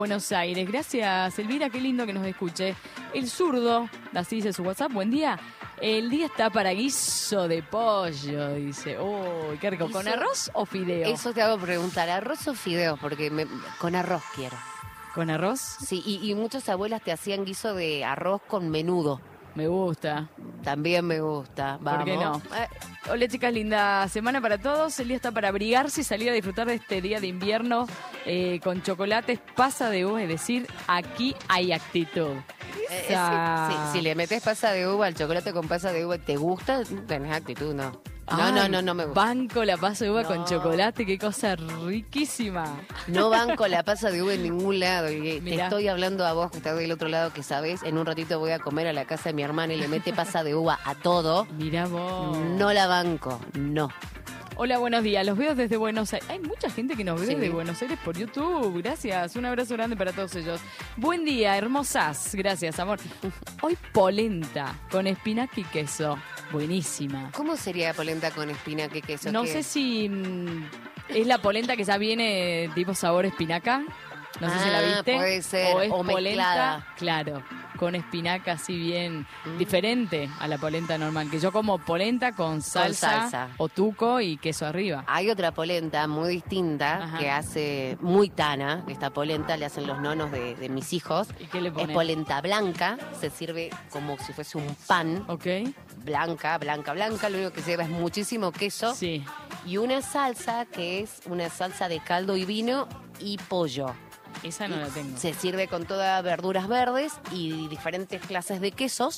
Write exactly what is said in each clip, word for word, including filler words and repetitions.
Buenos Aires. Gracias, Elvira, qué lindo que nos escuche. El zurdo, así dice su WhatsApp, buen día. El día está para guiso de pollo, dice. Uy, qué rico. ¿Con arroz o fideo? Eso te hago preguntar, ¿arroz o fideo? Porque me, con arroz quiero. ¿Con arroz? Sí, y, y muchas abuelas te hacían guiso de arroz con menudo. Me gusta. También me gusta. Vamos. ¿Por qué no? Eh, hola, chicas, linda semana para todos. El día está para abrigarse y salir a disfrutar de este día de invierno eh, con chocolates, pasa de uva, es decir, aquí hay actitud. Eh, sí, sí, si le metes pasa de uva al chocolate con pasa de uva, ¿te gusta? Tenés actitud, ¿no? No, Ay, no, no, no me gusta. Banco la pasa de uva No. con chocolate, qué cosa riquísima. No banco la pasa de uva en ningún lado. Y te Mirá. estoy hablando a vos que estás del otro lado, que sabés, en un ratito voy a comer a la casa de mi hermana y le mete pasa de uva a todo. Mirá vos. No la banco, no. Hola, buenos días. Los veo desde Buenos Aires. Hay mucha gente que nos ve Sí. desde Buenos Aires por YouTube. Gracias. Un abrazo grande para todos ellos. Buen día, hermosas. Gracias, amor. Hoy polenta con espinaca y queso. Buenísima. ¿Cómo sería polenta con espinaca y queso? No ¿Qué? sé si mm, es la polenta que ya viene tipo sabor espinaca. No sé si la Ah, viste. puede ser, O es o polenta, mezclada. claro, con espinaca así bien Mm. diferente a la polenta normal. Que yo como polenta con salsa, salsa. o tuco y queso arriba. Hay otra polenta muy distinta Ajá. que hace muy tana. Esta polenta le hacen los nonos de, de mis hijos. ¿Y qué le Es ponen? polenta blanca, se sirve como si fuese un pan. Ok. Blanca, blanca, blanca. Lo único que lleva es muchísimo queso. Sí. Y una salsa que es una salsa de caldo y vino y pollo. Esa no la tengo. Se sirve con todas verduras verdes y diferentes clases de quesos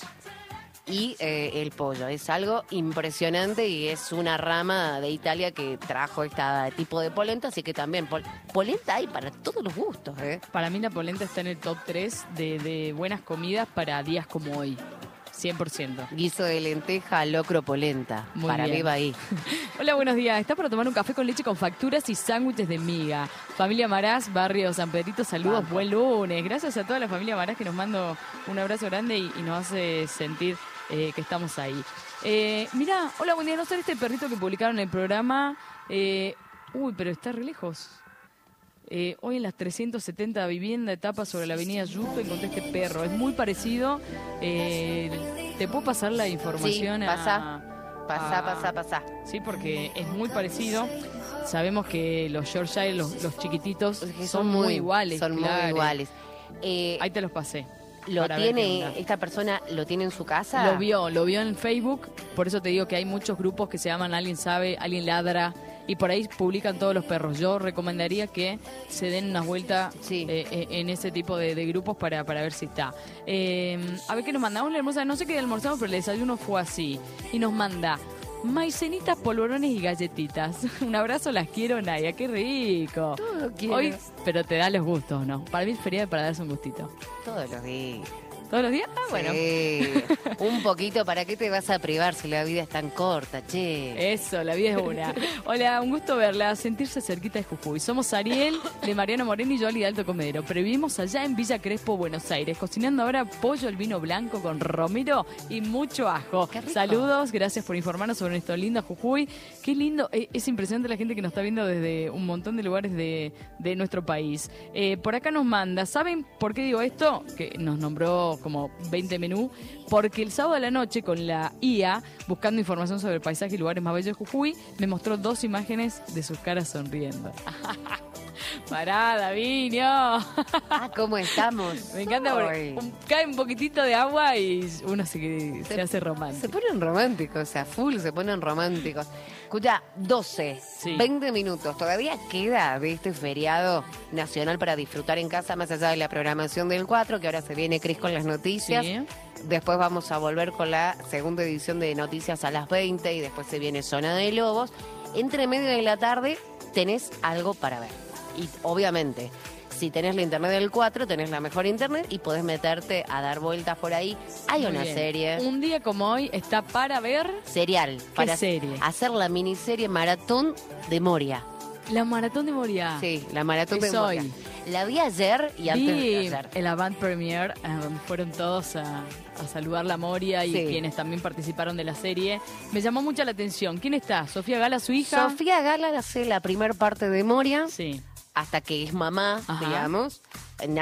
y eh, el pollo. Es algo impresionante y es una rama de Italia que trajo este tipo de polenta, así que también pol- polenta hay para todos los gustos, ¿eh? Para mí la polenta está en el top tres de, de buenas comidas para días como hoy. cien por ciento. Guiso de lenteja, locro, polenta. Muy para bien. mí va ahí. Hola, buenos días. Está para tomar un café con leche con facturas y sándwiches de miga. Familia Marás, barrio San Pedrito, saludos, Vamos. buen lunes. Gracias a toda la familia Marás que nos manda un abrazo grande y, y nos hace sentir eh, que estamos ahí. Eh, mirá, hola, buen día. No sé este perrito que publicaron en el programa. Eh, uy, pero está re lejos. Eh, hoy en las trescientos setenta vivienda etapa sobre la avenida Yuto encontré este perro. Es muy parecido. Eh, ¿Te puedo pasar la información? Sí, a- pasa. Pasá, a- pasá, pasá. Sí, porque es muy parecido. Sabemos que los Yorkshire, los, los chiquititos, Porque son, muy iguales. Son muy claro. iguales. Eh, Ahí te los pasé. ¿Lo para ver qué tiene, onda. esta persona lo tiene en su casa? Lo vio, lo vio en Facebook. Por eso te digo que hay muchos grupos que se llaman Alguien Sabe, Alguien Ladra. Y por ahí publican todos los perros. Yo recomendaría que se den una vuelta Sí. eh, eh, en ese tipo de, de grupos para, para ver si está. Eh, a ver qué nos manda. Una hermosa, no sé qué almorzamos, pero el desayuno fue así. Y nos manda maicenitas, polvorones y galletitas. Un abrazo, las quiero, Naya. Qué rico. Todo quiero. Hoy, pero te da los gustos, ¿no? Para mí es feriado para darse un gustito. Todos los días. ¿Todos los días? Ah, bueno. Sí. Un poquito, ¿para qué te vas a privar si la vida es tan corta, che? Eso, la vida es una. Hola, un gusto verla, sentirse cerquita de Jujuy. Somos Ariel, de Mariano Moreno y yo, Ali de Alto Comedero. Pero vivimos allá en Villa Crespo, Buenos Aires, cocinando ahora pollo al vino blanco con romero y mucho ajo. Qué rico. Saludos, gracias por informarnos sobre nuestro lindo Jujuy. Qué lindo, eh, es impresionante la gente que nos está viendo desde un montón de lugares de, de nuestro país. Eh, por acá nos manda, ¿saben por qué digo esto? Que nos nombró como veinte menú, porque el sábado a la noche con la I A, buscando información sobre el paisaje y lugares más bellos de Jujuy, me mostró dos imágenes de sus caras sonriendo. Pará, Davinio. Ah, ¿cómo estamos? Me encanta porque Ay. un- cae un poquitito de agua y uno se, se, Se- hace Se romántico. ponen románticos, a full se ponen románticos. Escucha, doce, Sí. veinte minutos. Todavía queda de este feriado nacional para disfrutar en casa, más allá de la programación del cuatro, que ahora se viene Cris con las noticias. Sí. Después vamos a volver con la segunda edición de Noticias a las veinte y después se viene Zona de Lobos. Entre medio de la tarde tenés algo para ver. Y obviamente, si tenés la internet del cuatro, tenés la mejor internet y podés meterte a dar vueltas por ahí. Hay Muy una bien. serie, Un día como hoy está para ver serial, para serie? hacer la miniserie Maratón de Moria. la maratón de Moria. Sí, la Maratón de Es Moria. hoy. La vi ayer y antes Vi de ayer. el avant premiere, eh, donde fueron todos a, a saludar la Moria y Sí. quienes también participaron de la serie. Me llamó mucho la atención. ¿Quién está? ¿Sofía Gala, su hija? Sofía Gala hace la primer parte de Moria. Sí. hasta que es mamá, Ajá. digamos,